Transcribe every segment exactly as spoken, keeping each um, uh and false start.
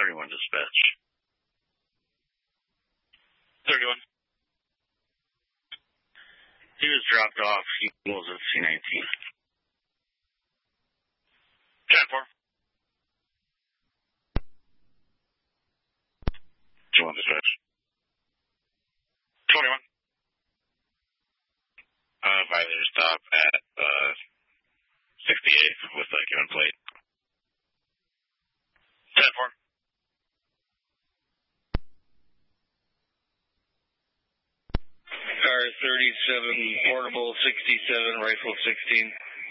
thirty-one dispatch. thirty-one. He was dropped off. He was at C nineteen. ten four. two one dispatch. twenty-one. Uh, violator stop at, uh, sixty-eighth with a given plate. ten four. Car thirty-seven, portable sixty-seven, rifle sixteen.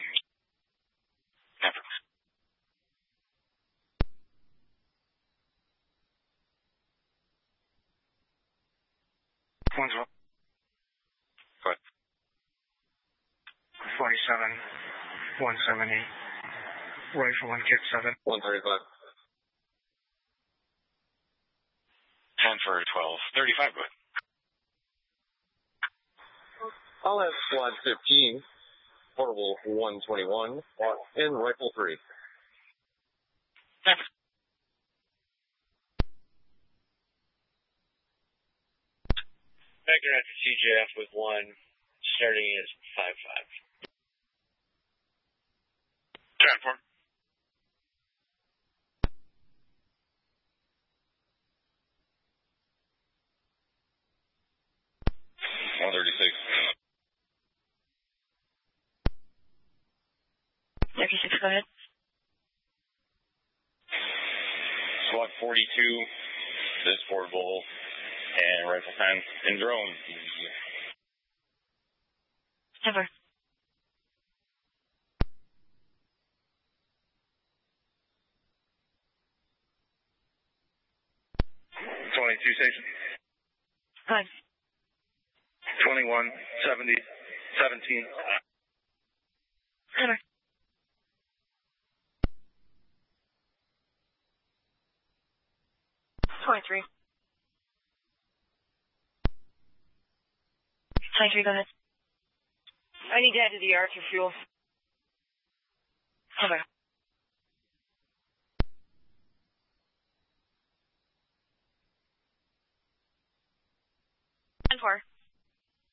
One's up. What? forty-seven, one seventy, rifle one kick seven. one thirty-five. ten for twelve. thirty-five, good. I'll have squad fifteen, portable one twenty-one, and rifle three. Vector after C J F with one, starting is five five. ten four. one thirty-six. thirty-six, go ahead. Squad forty-two, this portable, and rifle ten, and drone. Ever. twenty-two station. Go ahead. twenty-one, seventy, seventeen. Ever. twenty-three. twenty-three, go ahead. I need to head to the yard for fuel. Over.